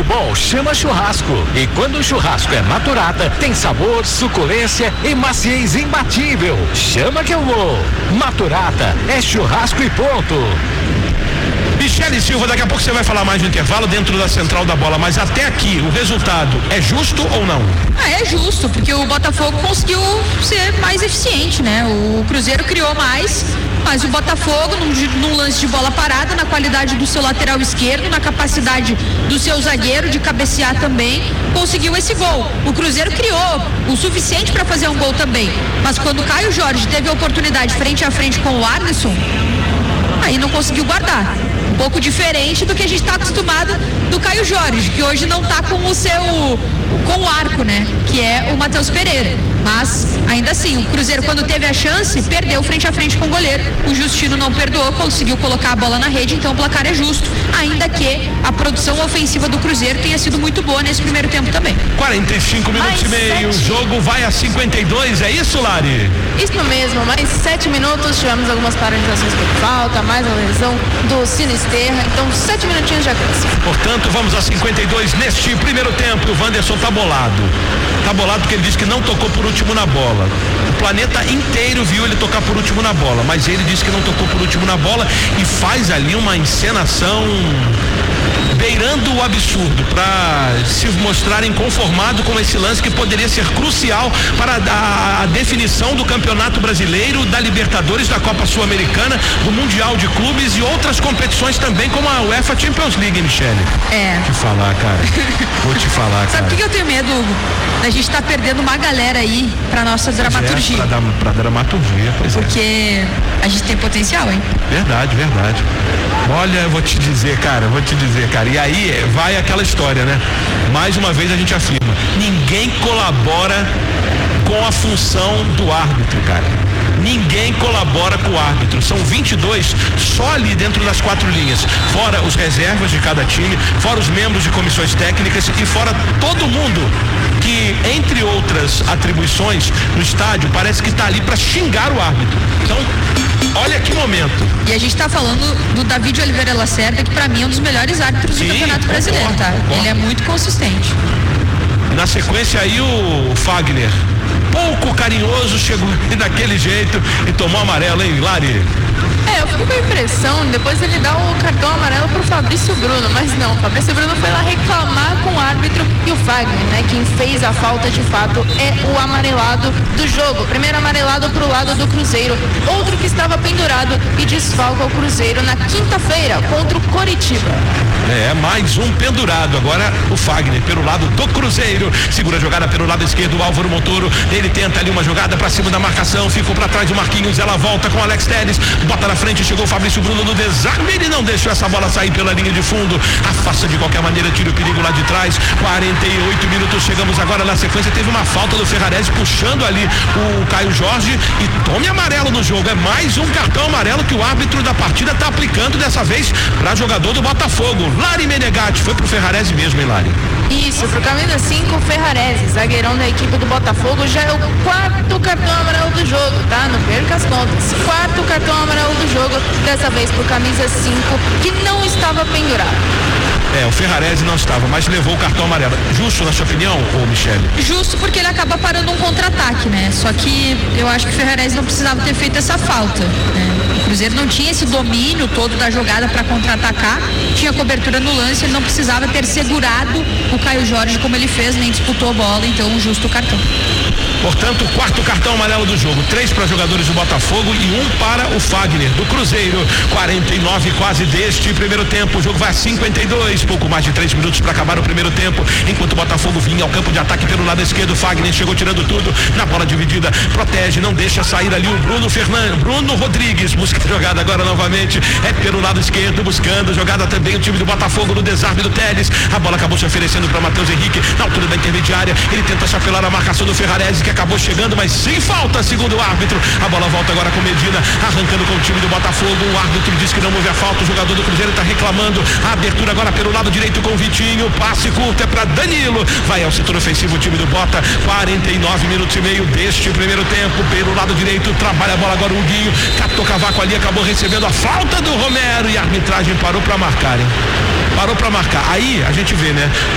bom chama churrasco. E quando o churrasco é Maturata, tem sabor, suculência e maciez imbatível. Chama que eu vou. Maturata é churrasco e ponto. Michele Silva, daqui a pouco você vai falar mais no intervalo dentro da central da bola, mas até aqui o resultado é justo ou não? É justo, porque o Botafogo conseguiu ser mais eficiente, né? O Cruzeiro criou mais, mas o Botafogo num lance de bola parada, na qualidade do seu lateral esquerdo, na capacidade do seu zagueiro de cabecear também, conseguiu esse gol. O Cruzeiro criou o suficiente para fazer um gol também, mas quando o Caio Jorge teve a oportunidade frente a frente com o Alisson, aí não conseguiu guardar. Um pouco diferente do que a gente está acostumado do Caio Jorge, que hoje não está com com o arco, né? Que é o Matheus Pereira. Mas, ainda assim, o Cruzeiro, quando teve a chance, perdeu frente a frente com o goleiro. O Justino não perdoou, conseguiu colocar a bola na rede, então o placar é justo, ainda que a produção ofensiva do Cruzeiro tenha sido muito boa nesse primeiro tempo também. 45 minutos e meio, o jogo vai a 52, é isso, Lari? Isso mesmo, mais 7 minutos, tivemos algumas paralisações por falta, mais a lesão do Sinisterra, então 7 minutinhos de acréscimo. Portanto, vamos a 52 neste primeiro tempo. O Wanderson tá bolado. Tá bolado porque ele diz que não tocou por último na bola. O planeta inteiro viu ele tocar por último na bola, mas ele disse que não tocou por último na bola e faz ali uma encenação beirando o absurdo para se mostrar inconformado com esse lance que poderia ser crucial para a definição do Campeonato Brasileiro, da Libertadores, da Copa Sul-Americana, do Mundial de Clubes e outras competições também, como a UEFA Champions League, Michele. É. Vou te falar, cara. Vou te falar, cara. Sabe o que eu tenho medo, Hugo? A gente tá perdendo uma galera aí pra nossa dramaturgia. Pra dramaturgia, pois é. Porque a gente tem potencial, hein? Verdade. Olha, eu vou te dizer, cara. E aí vai aquela história, né? Mais uma vez a gente afirma, ninguém colabora com a função do árbitro, cara. Ninguém colabora com o árbitro. São 22 só ali dentro das 4 linhas. Fora os reservas de cada time, fora os membros de comissões técnicas e fora todo mundo que, entre outras atribuições no estádio, parece que está ali para xingar o árbitro. Então, olha que momento. E a gente tá falando do David Oliveira Lacerda, que pra mim é um dos melhores árbitros do Campeonato Brasileiro, tá? Concordo. Ele é muito consistente. Na sequência aí o Fagner, pouco carinhoso, chegou daquele jeito e tomou amarelo, hein, Lari? Eu fico com a impressão, depois ele dá o cartão amarelo pro Fabrício Bruno, mas não, o Fabrício Bruno foi lá reclamar com o árbitro e o Fagner, né, quem fez a falta de fato é o amarelado do jogo. Primeiro amarelado pro lado do Cruzeiro, outro que estava pendurado e desfalca o Cruzeiro na quinta-feira contra o Coritiba. Mais um pendurado, agora o Fagner pelo lado do Cruzeiro, segura a jogada pelo lado esquerdo, o Álvaro Montoro, ele tenta ali uma jogada pra cima da marcação, ficou pra trás do Marquinhos, ela volta com o Alex Telles, bota na frente, chegou o Fabrício Bruno no desarme, ele não deixou essa bola sair pela linha de fundo, afasta de qualquer maneira, tira o perigo lá de trás. 48 minutos, chegamos agora na sequência, teve uma falta do Ferrarese puxando ali o Caio Jorge e tome amarelo no jogo, é mais um cartão amarelo que o árbitro da partida tá aplicando, dessa vez para jogador do Botafogo. Lari Menegatti, foi pro Ferrarese mesmo, hein, Lari? Isso, pro camisa 5, Ferrarese, zagueirão da equipe do Botafogo, já é o 4º cartão amarelo do jogo, tá? Não perca as contas. 4º cartão amarelo do jogo, dessa vez pro camisa 5, que não estava pendurado. O Ferrarese não estava, mas levou o cartão amarelo. Justo, na sua opinião, ou Michele? Justo, porque ele acaba parando um contra-ataque, né? Só que eu acho que o Ferrarese não precisava ter feito essa falta, né? O Cruzeiro não tinha esse domínio todo da jogada para contra-atacar, tinha cobertura no lance, ele não precisava ter segurado o Caio Jorge como ele fez, nem disputou a bola, então um justo cartão. Portanto, 4º cartão amarelo do jogo, 3 para jogadores do Botafogo e 1 para o Fagner do Cruzeiro. 49 quase deste primeiro tempo, o jogo vai a 52, pouco mais de 3 minutos para acabar o primeiro tempo, enquanto o Botafogo vinha ao campo de ataque pelo lado esquerdo. Fagner chegou tirando tudo na bola dividida, protege, não deixa sair ali o Bruno Rodrigues, busca a jogada agora novamente, é pelo lado esquerdo, buscando jogada também o time do Botafogo no desarme do Telles, a bola acabou se oferecendo para Matheus Henrique, na altura da intermediária, ele tenta chapelar a marcação do Ferrarese, que acabou chegando, mas sem falta, segundo o árbitro. A bola volta agora com Medina, arrancando com o time do Botafogo. O árbitro diz que não houve a falta, o jogador do Cruzeiro está reclamando. A abertura agora pelo lado direito com o Vitinho, passe curto é para Danilo, vai ao setor ofensivo o time do Bota. 49 minutos e meio deste primeiro tempo, pelo lado direito, trabalha a bola agora o Guinho, captou cavaco ali, acabou recebendo a falta do Romero e a arbitragem parou para marcar, hein? Parou para marcar. Aí a gente vê, né?